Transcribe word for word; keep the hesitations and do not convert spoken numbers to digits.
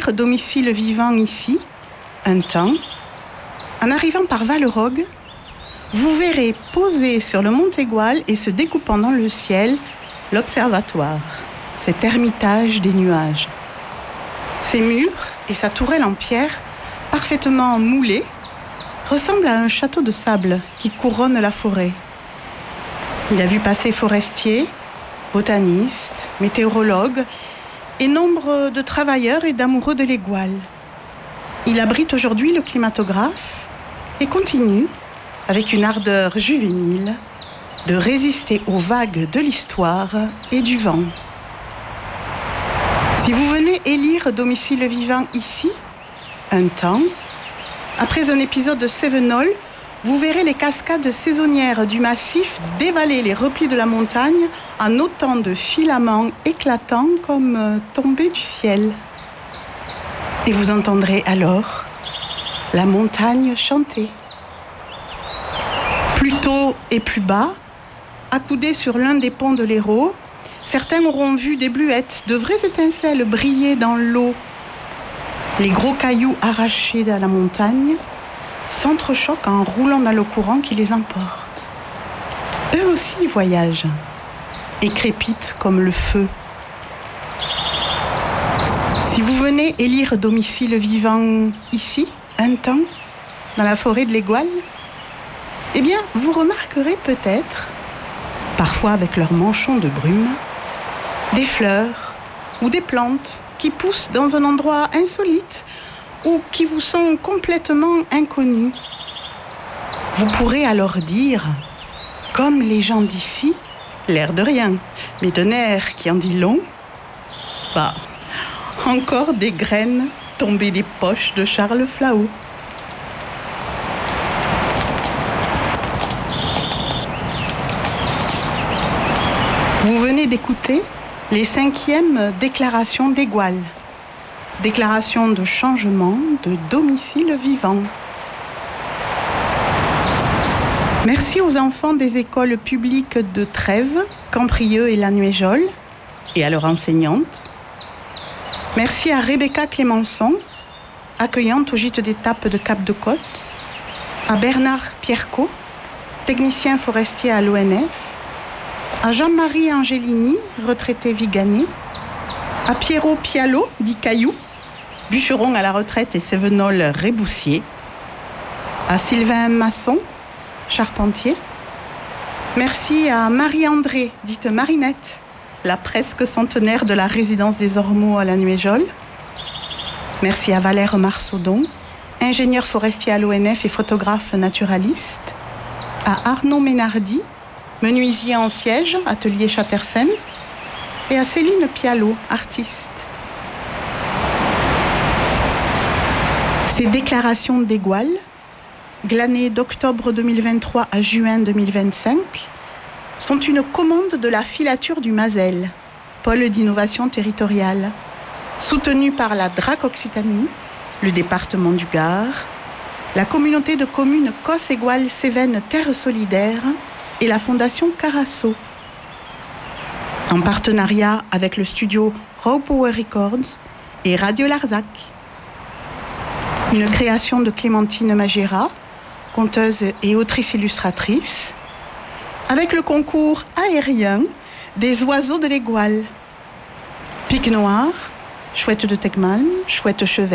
élire domicile vivant ici, un temps, en arrivant par Vallerogue, vous verrez poser sur le mont Égual et se découpant dans le ciel l'observatoire, cet ermitage des nuages. Ses murs et sa tourelle en pierre, parfaitement moulée, ressemblent à un château de sable qui couronne la forêt. Il a vu passer forestiers, botanistes, météorologues et nombre de travailleurs et d'amoureux de l'Égual. Il abrite aujourd'hui le climatographe et continue, avec une ardeur juvénile, de résister aux vagues de l'histoire et du vent. Si vous venez élire domicile vivant ici, un temps, après un épisode de Cévenol, vous verrez les cascades saisonnières du massif dévaler les replis de la montagne en autant de filaments éclatants comme tombés du ciel. Et vous entendrez alors la montagne chanter. Plus tôt et plus bas, accoudés sur l'un des ponts de l'Hérault, certains auront vu des bluettes, de vraies étincelles briller dans l'eau. Les gros cailloux arrachés à la montagne s'entrechoquent en roulant dans le courant qui les emporte. Eux aussi voyagent et crépitent comme le feu. Si vous venez élire domicile vivant ici, un temps, dans la forêt de l'Égual, eh bien, vous remarquerez peut-être, parfois avec leurs manchons de brume, des fleurs ou des plantes qui poussent dans un endroit insolite ou qui vous sont complètement inconnus. Vous pourrez alors dire, comme les gens d'ici, l'air de rien, mais d'un air qui en dit long, bah, encore des graines tombées des poches de Charles Flahau. Vous venez d'écouter les cinquièmes déclarations d'Égual. Déclaration de changement de domicile vivant. Merci aux enfants des écoles publiques de Trèves, Camprieux et Lanuéjol, et à leurs enseignantes. Merci à Rebecca Clémençon, accueillante au gîte d'étape de Cap-de-Côte, à Bernard Piercot, technicien forestier à l'O N F, à Jean-Marie Angelini, retraité Vigané, à Pierrot Pialot, dit Caillou, bûcheron à la retraite et cévenol réboussier, à Sylvain Masson, charpentier. Merci à Marie-André, dite Marinette, la presque centenaire de la résidence des Ormeaux à Lanuéjol. Merci à Valère Marsaudon, ingénieur forestier à l'O N F et photographe naturaliste, à Arnaud Ménardi, menuisier en siège, atelier Chattersen, et à Céline Pialot, artiste. Ces déclarations d'Égual, glanées d'octobre deux mille vingt-trois à juin deux mille vingt-cinq, sont une commande de la filature du Mazel, pôle d'innovation territoriale, soutenue par la D R A C Occitanie, le département du Gard, la communauté de communes Cos-Égual-Cévennes Terre Solidaire et la Fondation Carasso. En partenariat avec le studio Raw Power Records et Radio Larzac. Une création de Clémentine Magera, conteuse et autrice-illustratrice, avec le concours aérien des oiseaux de l'Égual. Pique noir, chouette de Tegmal, chouette chevet,